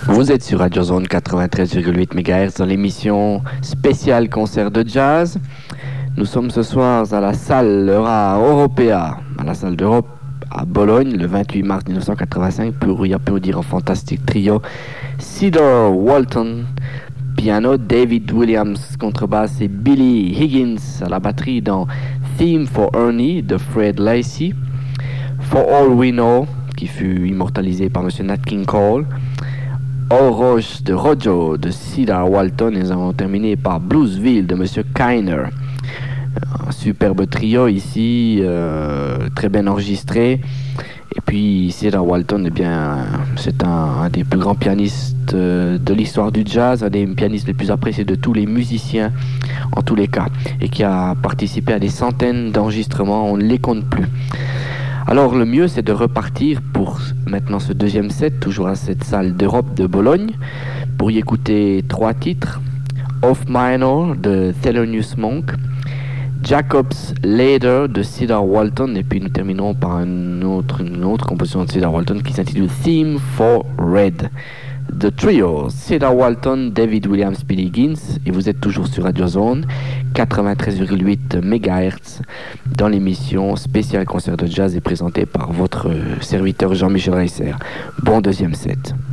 Vous êtes sur Radio Zone 93,8 MHz dans l'émission spéciale concert de jazz. Nous sommes ce soir à la salle Européa, à la salle d'Europe à Bologne, le 28 mars 1985, pour y applaudir un fantastique trio. Cedar Walton, piano, David Williams, contrebasse et Billy Higgins à la batterie dans Theme for Ernie de Fred Lacey, For All We Know, qui fut immortalisé par M. Nat King Cole, All Roche de Rojo de Cedar Walton, et nous avons terminé par Bluesville de M. Kiner. Un superbe trio ici, très bien enregistré. Et puis Cedar Walton, eh bien, c'est un des plus grands pianistes de l'histoire du jazz, un des pianistes les plus appréciés de tous les musiciens, en tous les cas, et qui a participé à des centaines d'enregistrements, on ne les compte plus. Alors le mieux, c'est de repartir pour maintenant ce deuxième set, toujours à cette salle d'Europe de Bologne, pour y écouter 3 titres. Off Minor de Thelonious Monk, Jacob's Ladder de Cedar Walton, et puis nous terminerons par une autre composition de Cedar Walton qui s'intitule Theme for Red. The Trio, Cedar Walton, David Williams, Billy Higgins, et vous êtes toujours sur Radio Zone 93,8 MHz dans l'émission spéciale concert de jazz et présentée par votre serviteur Jean-Michel Reisser. Bon deuxième set.